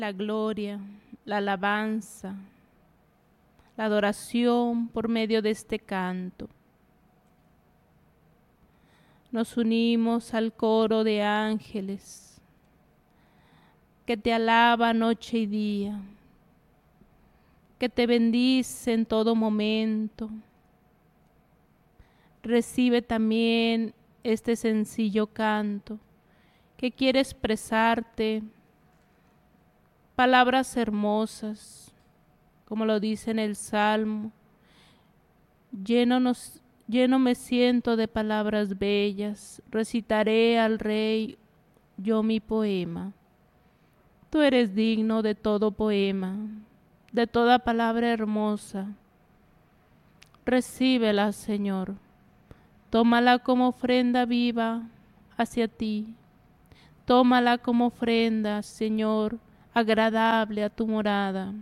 la gloria, la alabanza, la adoración por medio de este canto. Nos unimos al coro de ángeles que te alaba noche y día, que te bendice en todo momento. Recibe también este sencillo canto que quiere expresarte palabras hermosas, como lo dice en el Salmo. Lleno me siento de palabras bellas, recitaré al Rey yo mi poema. Tú eres digno de todo poema, de toda palabra hermosa. Recíbela, Señor. Tómala como ofrenda viva hacia ti. Tómala como ofrenda, Señor, agradable a tu morada.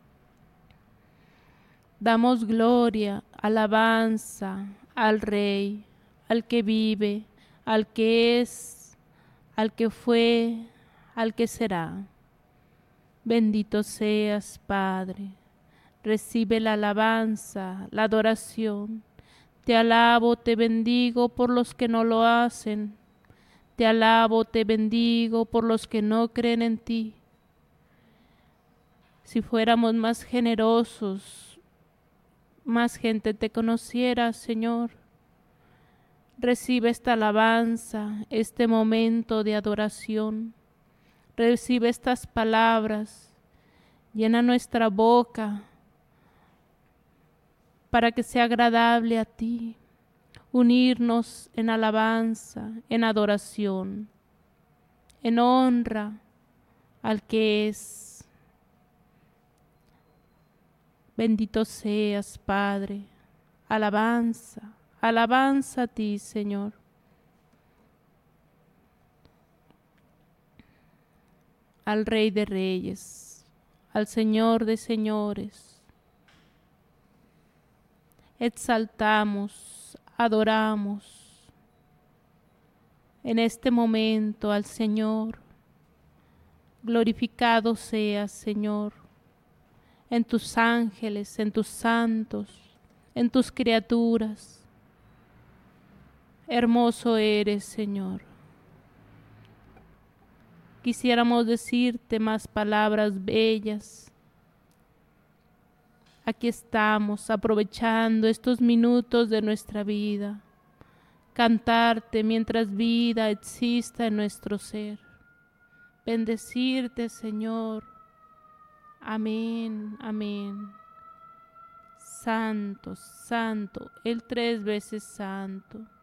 Damos gloria, alabanza al Rey, al que vive, al que es, al que fue, al que será. Bendito seas, Padre. Recibe la alabanza, la adoración. Te alabo, te bendigo por los que no lo hacen. Te alabo, te bendigo por los que no creen en ti. Si fuéramos más generosos, más gente te conociera, Señor. Recibe esta alabanza, este momento de adoración. Recibe estas palabras. Llena nuestra boca para que sea agradable a ti. Unirnos en alabanza, en adoración, en honra al que es. Bendito seas, Padre. Alabanza, alabanza a ti, Señor. Al Rey de Reyes, al Señor de Señores. Exaltamos, adoramos en este momento al Señor. Glorificado seas, Señor, en tus ángeles, en tus santos, en tus criaturas. Hermoso eres, Señor. Quisiéramos decirte más palabras bellas. Aquí estamos aprovechando estos minutos de nuestra vida. Cantarte mientras vida exista en nuestro ser. Bendecirte, Señor. Amén, amén. Santo, santo, el 3 veces santo.